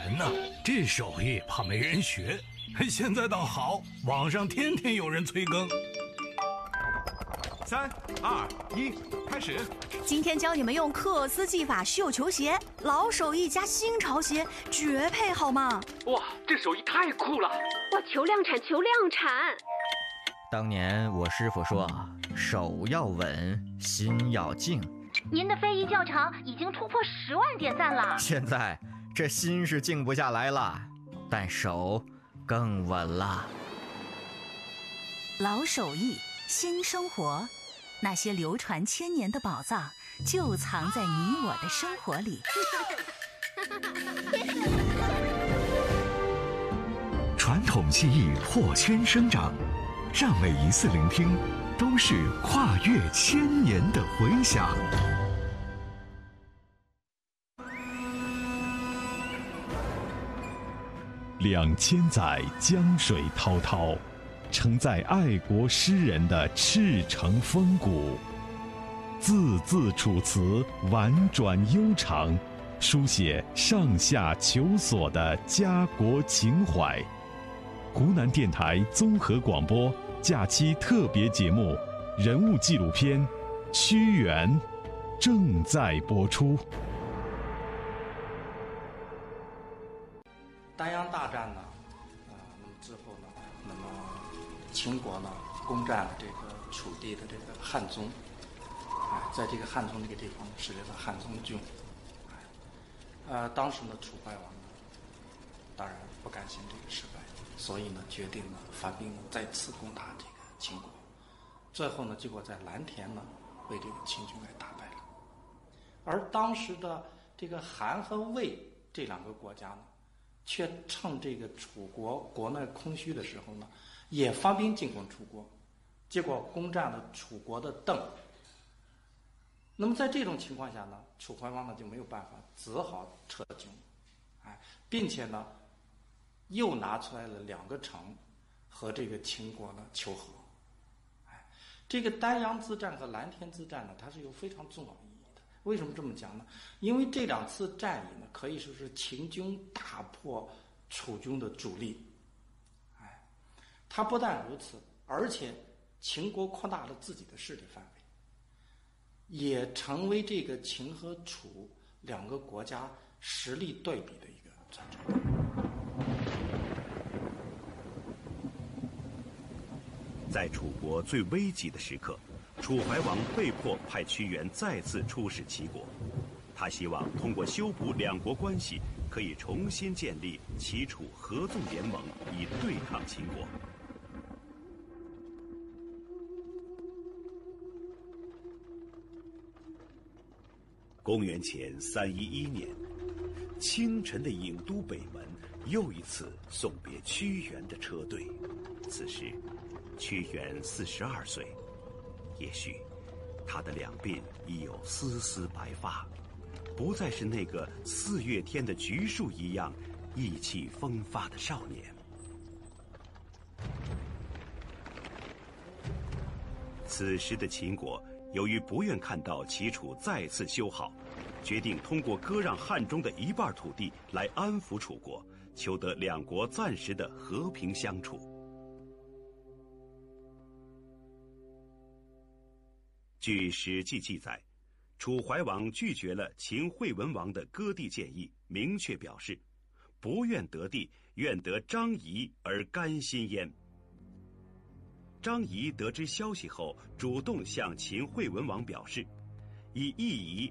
人呢，这手艺怕没人学。现在倒好，网上天天有人催更。 3、2、1，开始。 今天教你们用克斯技法绣球鞋，老手艺加新潮鞋，绝配好吗？ 哇，这手艺太酷了！ 哇，求量产，求量产！ 当年我师傅说，手要稳，心要静。 您的非遗教程已经突破10万点赞了。 现在这心是静不下来了，但手更稳了。 老手艺，新生活，那些流传千年的宝藏，就藏在你我的生活里。 传统技艺破圈生长，让每一次聆听都是跨越千年的回响。 2000载江水滔滔，承载爱国诗人的赤诚风骨，字字楚辞婉转悠长，书写上下求索的家国情怀。湖南电台综合广播假期特别节目人物纪录片《屈原》正在播出。 丹阳大战呢，那么之后呢，那么秦国呢攻占了这个楚地的这个汉中，在这个汉中这个地方设立了汉中郡。当时呢楚怀王呢，当然不甘心这个失败，所以呢决定呢发兵呢再次攻打这个秦国。最后呢，结果在蓝田呢被这个秦军给打败了。而当时的这个韩和魏这2个国家呢，却趁这个楚国国内空虚的时候呢，也发兵进攻楚国，结果攻占了楚国的邓。那么在这种情况下呢，楚怀王呢就没有办法，只好撤军，并且呢，又拿出来了2个城和这个秦国呢求和。这个丹阳之战和蓝田之战呢，它是有非常重要意义的。为什么这么讲呢？因为这2次战役呢，可以说是秦军大破楚军的主力。它不但如此，而且秦国扩大了自己的势力范围，也成为这个秦和楚2个国家实力对比的一个战场。 在楚国最危急的时刻，楚怀王被迫派屈原再次出使齐国。他希望通过修补2国关系，可以重新建立齐楚合纵联盟，以对抗秦国。公元前311年，清晨的郢都北门又一次送别屈原的车队。此时屈原42岁，也许他的两鬓已有丝丝白发，不再是那个4月天的橘树一样意气风发的少年。此时的秦国由于不愿看到齐楚再次修好，决定通过割让汉中的一半土地来安抚楚国，求得2国暂时的和平相处。据《史记》记载，楚怀王拒绝了秦惠文王的割地建议，明确表示不愿得地，愿得张仪而甘心焉。张仪得知消息后，主动向秦惠文王表示，以义夷